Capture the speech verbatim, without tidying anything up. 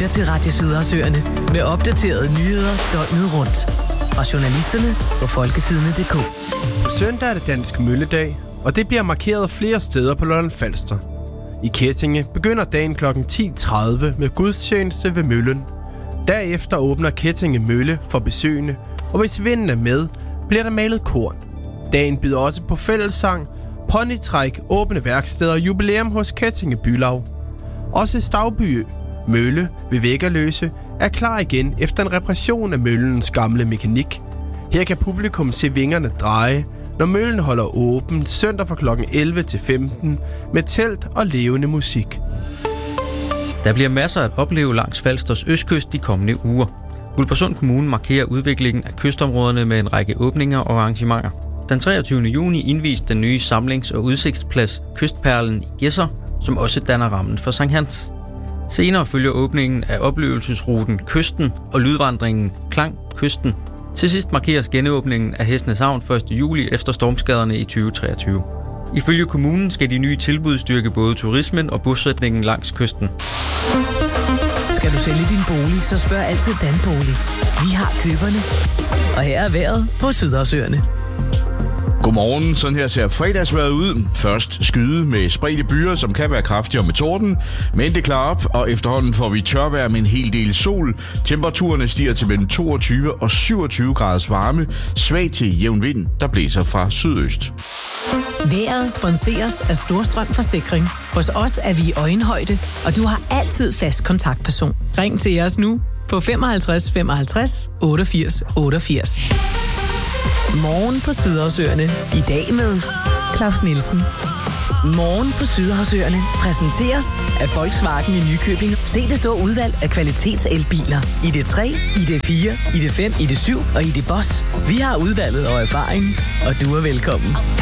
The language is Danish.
til Radio Sydhavsøerne med opdaterede nyheder døgnet rundt. Fra journalisterne på folketidene punktum d k. Søndag er det Dansk Mølledag, og det bliver markeret flere steder på Lolland-Falster. I Kettinge begynder dagen klokken ti tredive med gudstjeneste ved møllen. Derefter åbner Kettinge Mølle for besøgende, og hvis vinden er med, bliver der malet korn. Dagen byder også på fællessang, ponytræk, åbne værksteder og jubilæum hos Kettinge Bylav. Også Stauby Mølle ved Væggerløse er klar igen efter en reparation af møllens gamle mekanik. Her kan publikum se vingerne dreje, når møllen holder åbent søndag fra klokken elleve til femten med telt og levende musik. Der bliver masser at opleve langs Falsters østkyst de kommende uger. Guldborgsund Kommune markerer udviklingen af kystområderne med en række åbninger og arrangementer. Den treogtyvende juni indviste den nye samlings- og udsigtsplads Kystperlen i Gedser, som også danner rammen for Sankt Hans. Senere følger åbningen af oplevelsesruten Kysten og lydvandringen Klang Kysten. Til sidst markeres genåbningen af Hestnes Havn første juli efter stormskaderne i tyve treogtyve. Ifølge kommunen skal de nye tilbud styrke både turismen og bosætningen langs kysten. Skal du sælge din bolig, så spørg altid Danbolig. Vi har køberne. Og her er vejret på Sydhavsøerne. Godmorgen, sådan her ser fredagsvejret ud. Først skyde med spredte byer, som kan være kraftigere med torden, men det klarer op, og efterhånden får vi tørvejr med en hel del sol. Temperaturerne stiger til mellem toogtyve og syvogtyve graders varme, svag til jævn vind, der blæser fra sydøst. Vejret sponseres af Storstrøm Forsikring. Hos os er vi i øjenhøjde, og du har altid fast kontaktperson. Ring til os nu på femoghalvtreds femoghalvtreds otteogfirs otteogfirs. Morgen på Sydhavsøerne. I dag med Claus Nielsen. Morgen på Sydhavsøerne præsenteres af Volkswagen i Nykøbing. Se det store udvalg af kvalitetselbiler. I D tre, I D fire, I D fem, I D syv og I D Boss. Vi har udvalget og erfaring, og du er velkommen.